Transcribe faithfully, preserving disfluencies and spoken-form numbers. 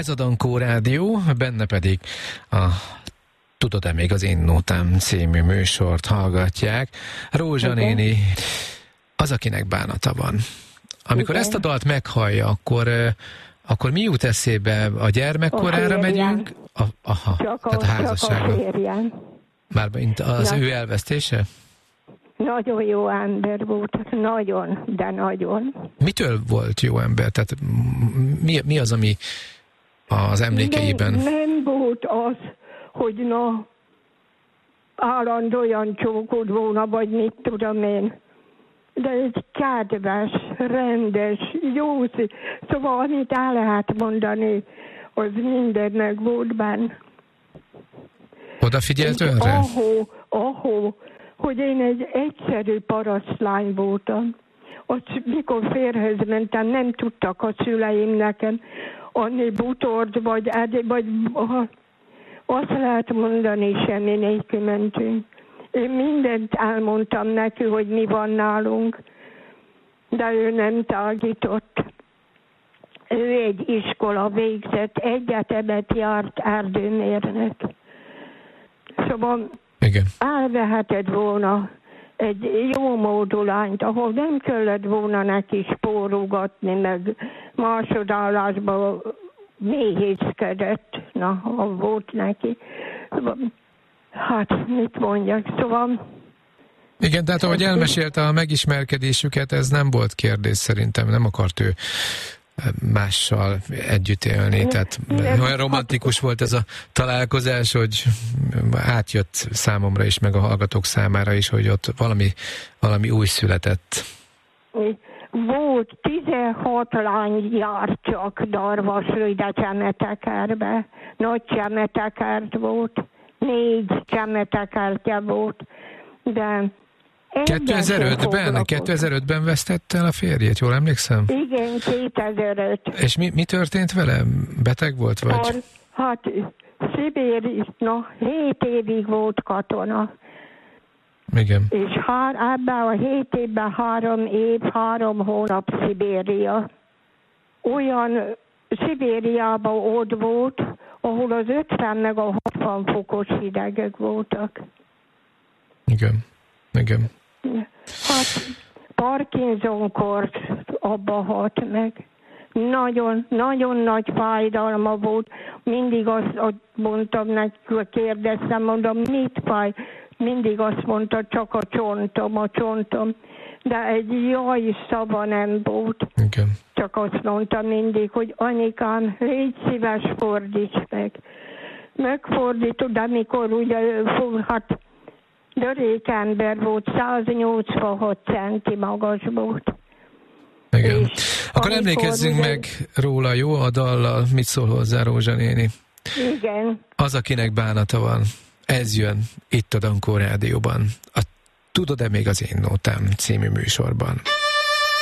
Ez a Dankó Rádió, benne pedig a Tudod-e még az én nótám című műsort hallgatják. Rózsa okay. néni, az, akinek bánata van. Amikor igen. ezt a dalt meghallja, akkor, akkor mi jut eszébe? A gyermekkorára a megyünk? A, aha, csak tehát a, a házasságra. Mármint az Na, ő elvesztése? Nagyon jó ember volt, nagyon, de nagyon. Mitől volt jó ember? Tehát mi, mi az, ami az emlékeiben... Nem, nem volt az, hogy na, állandóan csókod volna, vagy mit tudom én. De egy kedves, rendes, jó szív. Szóval, amit el lehet mondani, az mindennek volt benne. Odafigyelt önre? Ahó, ahó, hogy én egy egyszerű parasztlány voltam. Azt, mikor férhez mentem, nem tudtak a szüleim nekem adni butort, vagy, vagy azt lehet mondani, semmi nélkül mentünk. Én mindent elmondtam neki, hogy mi van nálunk, de ő nem tágított. Ő egy iskola végzett, egyetemet járt, erdőmérnök. Szóval igen. elveheted volna egy jó módú lányt, ahol nem kellett volna neki spórogatni, meg másodállásban méhészkedett, na, ha volt neki. Hát, mit mondjak, szóval... Igen, tehát ahogy elmesélte a megismerkedésüket, ez nem volt kérdés szerintem, nem akart ő mással együtt élni, tehát olyan romantikus volt ez a találkozás, hogy átjött számomra is, meg a hallgatók számára is, hogy ott valami, valami új született. Volt tizenhat lány járt csak Darvasra, ide Csemetekerbe. Nagy Csemetekert volt, négy Csemetekertje volt, de kétezer-ötben? kétezer-ötben vesztette el a férjét, jól emlékszem? Igen, kétezer-öt. És mi, mi történt vele? Beteg volt, vagy? Har, hát, Szibéri, na, hét évig volt katona. Igen. És hár, ebben a hét évben három év, három hónap Szibéria. Olyan Szibériában ott volt, ahol az ötven meg a hatvan fokos hidegek voltak. Igen, igen. Hát Parkinson-kort abba halt meg. Nagyon, nagyon nagy fájdalma volt. Mindig azt, azt mondtam neki, kérdeztem, mondom, mit fáj? Mindig azt mondta, csak a csontom, a csontom. De egy jaj szava nem volt. Igen. Csak azt mondta mindig, hogy anyikám, légy szíves, fordíts meg. Megfordított, de mikor ugye, hát derék ember volt, száznyolcvanhat centi magas volt. Igen. Akkor emlékezzünk ugye... meg róla, jó, a dallal. Mit szól hozzá Rózsa néni? Igen. Az, akinek bánata van. Ez jön itt a Dankó Rádióban. A Tudod-e még az én nótám című műsorban.